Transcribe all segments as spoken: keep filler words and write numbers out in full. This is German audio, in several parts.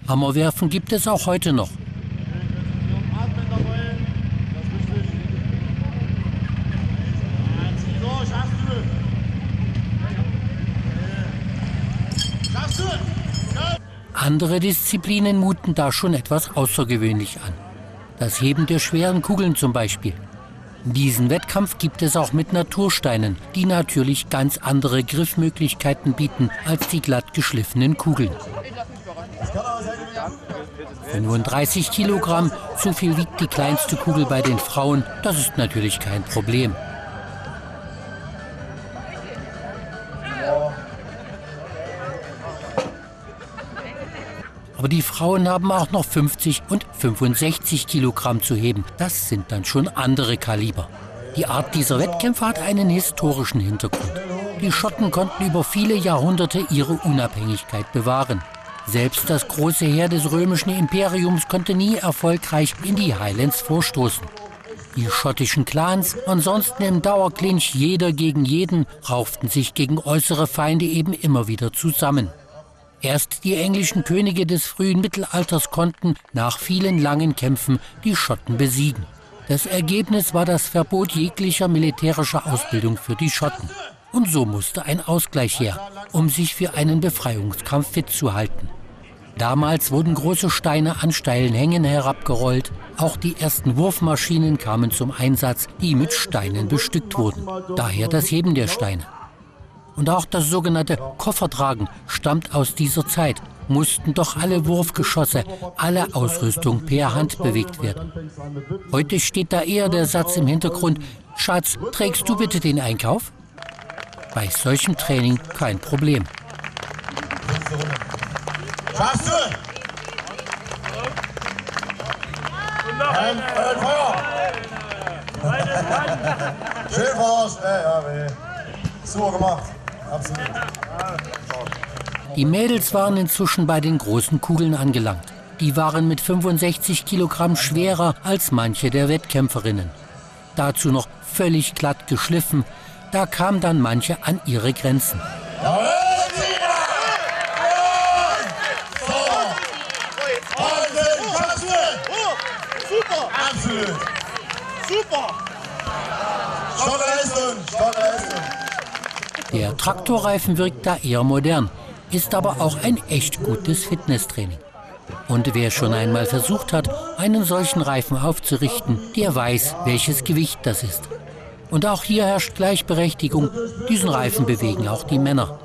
Hammerwerfen gibt es auch heute noch. Andere Disziplinen muten da schon etwas außergewöhnlich an. Das Heben der schweren Kugeln zum Beispiel. Diesen Wettkampf gibt es auch mit Natursteinen, die natürlich ganz andere Griffmöglichkeiten bieten als die glatt geschliffenen Kugeln. fünfunddreißig Kilogramm, so viel wiegt die kleinste Kugel bei den Frauen, das ist natürlich kein Problem. Aber die Frauen haben auch noch fünfzig und fünfundsechzig Kilogramm zu heben. Das sind dann schon andere Kaliber. Die Art dieser Wettkämpfe hat einen historischen Hintergrund. Die Schotten konnten über viele Jahrhunderte ihre Unabhängigkeit bewahren. Selbst das große Heer des römischen Imperiums konnte nie erfolgreich in die Highlands vorstoßen. Die schottischen Clans, ansonsten im Dauerclinch jeder gegen jeden, rauften sich gegen äußere Feinde eben immer wieder zusammen. Erst die englischen Könige des frühen Mittelalters konnten nach vielen langen Kämpfen die Schotten besiegen. Das Ergebnis war das Verbot jeglicher militärischer Ausbildung für die Schotten. Und so musste ein Ausgleich her, um sich für einen Befreiungskampf fit zu halten. Damals wurden große Steine an steilen Hängen herabgerollt. Auch die ersten Wurfmaschinen kamen zum Einsatz, die mit Steinen bestückt wurden. Daher das Heben der Steine. Und auch das sogenannte Koffertragen stammt aus dieser Zeit. Mussten doch alle Wurfgeschosse, alle Ausrüstung per Hand bewegt werden. Heute steht da eher der Satz im Hintergrund: Schatz, trägst du bitte den Einkauf? Bei solchem Training kein Problem. Schaffst du? Ein Feuer! Schön verarscht, ey, ja, weh. Super gemacht. Absolut. Die Mädels waren inzwischen bei den großen Kugeln angelangt. Die waren mit fünfundsechzig Kilogramm schwerer als manche der Wettkämpferinnen. Dazu noch völlig glatt geschliffen. Da kam dann manche an ihre Grenzen. Super! Absolut! Super! Starke Leistung! Starke Leistung! Der Traktorreifen wirkt da eher modern, ist aber auch ein echt gutes Fitnesstraining. Und wer schon einmal versucht hat, einen solchen Reifen aufzurichten, der weiß, welches Gewicht das ist. Und auch hier herrscht Gleichberechtigung. Diesen Reifen bewegen auch die Männer.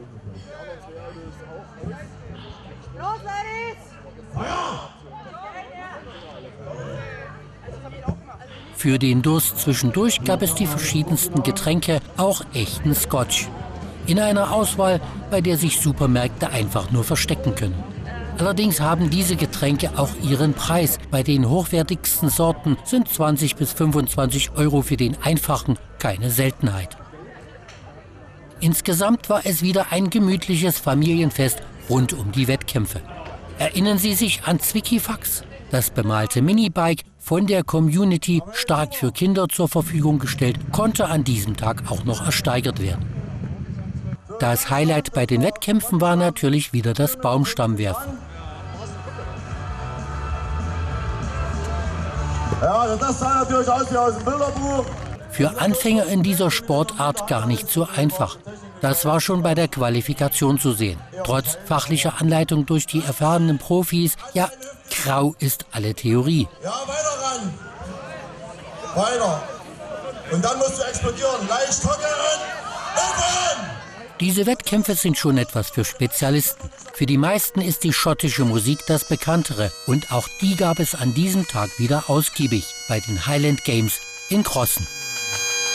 Für den Durst zwischendurch gab es die verschiedensten Getränke, auch echten Scotch. In einer Auswahl, bei der sich Supermärkte einfach nur verstecken können. Allerdings haben diese Getränke auch ihren Preis. Bei den hochwertigsten Sorten sind zwanzig bis fünfundzwanzig Euro für den einfachen keine Seltenheit. Insgesamt war es wieder ein gemütliches Familienfest rund um die Wettkämpfe. Erinnern Sie sich an Zwickifax? Das bemalte Minibike, von der Community stark für Kinder zur Verfügung gestellt, konnte an diesem Tag auch noch ersteigert werden. Das Highlight bei den Wettkämpfen war natürlich wieder das Baumstammwerfen. Ja, das sah natürlich aus wie aus dem Bilderbuch. Für Anfänger in dieser Sportart gar nicht so einfach. Das war schon bei der Qualifikation zu sehen. Trotz fachlicher Anleitung durch die erfahrenen Profis, ja, grau ist alle Theorie. Ja, weiter ran. Weiter. Und dann musst du explodieren. Leicht hocken und ran. Diese Wettkämpfe sind schon etwas für Spezialisten. Für die meisten ist die schottische Musik das Bekanntere. Und auch die gab es an diesem Tag wieder ausgiebig bei den Highland Games in Crossen.